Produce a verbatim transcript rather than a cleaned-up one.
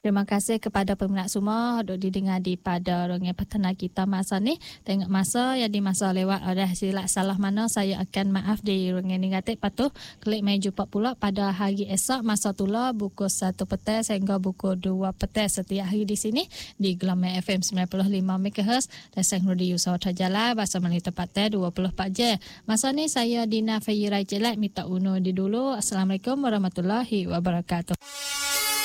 Terima kasih kepada peminat semua duk didengar di pada Rongeng Petana kita masa ni. Tengok masa yang di masa lewat ada silap salah mana saya akan maaf di Rongeng Negatif. Patuh klik mai jumpa pula pada hari esok masa tula pukul satu petang sehingga pukul dua petang setiap hari di sini di Gelombang F M sembilan puluh lima megahertz dan Teknologi Usaha Terjala bahasa Melayu tepatnya dua puluh empat jam. Masa ni saya Dina Fayirai Jelek minta undur di dulu. Assalamualaikum warahmatullahi wabarakatuh.